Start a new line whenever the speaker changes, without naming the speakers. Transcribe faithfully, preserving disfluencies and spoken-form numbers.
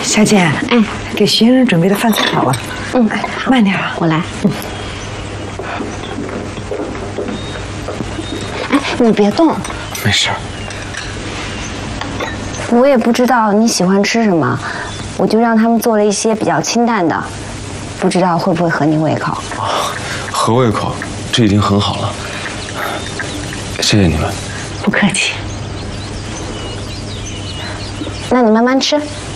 小姐，哎，给学生准备的饭菜好了。嗯，好，慢点啊，
我来。嗯。哎，你别动。
没事。
我也不知道你喜欢吃什么，我就让他们做了一些比较清淡的，不知道会不会合你胃口。
啊，合胃口，这已经很好了。谢谢你们。
不客气。
那你慢慢吃。